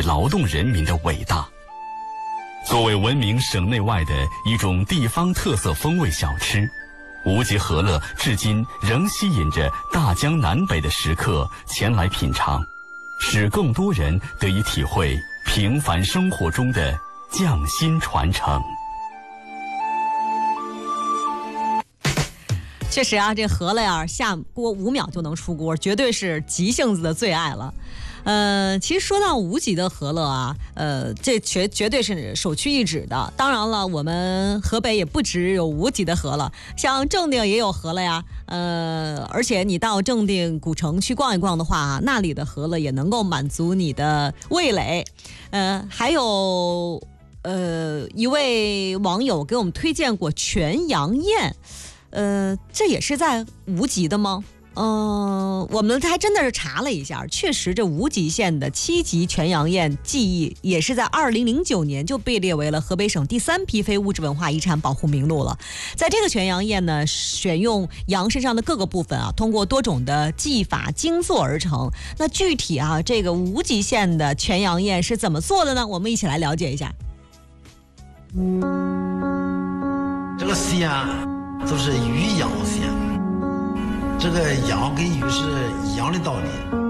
劳动人民的伟大。作为闻名省内外的一种地方特色风味小吃，无极饸饹至今仍吸引着大江南北的食客前来品尝，使更多人得以体会平凡生活中的匠心传承。 确实啊，这饸饹呀，下锅5秒就能出锅，绝对是急性子的最爱了。其实说到无极的饸饹啊，这绝对是首屈一指的。当然了，我们河北也不只有无极的饸饹，像正定也有饸饹呀。而且你到正定古城去逛一逛的话，那里的饸饹也能够满足你的味蕾。还有一位网友给我们推荐过全羊宴，这也是在无极的吗？我们还真的是查了一下，确实这无极县的7级全羊宴技艺也是在2009年就被列为了河北省第3批非物质文化遗产保护名录了。在这个全羊宴呢，选用羊身上的各个部分啊，通过多种的技法精做而成。那具体啊，这个无极县的全羊宴是怎么做的呢？我们一起来了解一下。 这个县就是鱼羊县，这个羊跟鱼是一样的道理。